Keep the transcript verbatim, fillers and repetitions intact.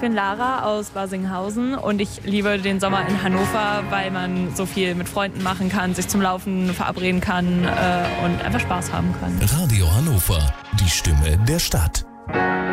bin Lara aus Barsinghausen und ich liebe den Sommer in Hannover, weil man so viel mit Freunden machen kann, sich zum Laufen verabreden kann äh, und einfach Spaß haben kann. Radio Hannover, die Stimme der Stadt.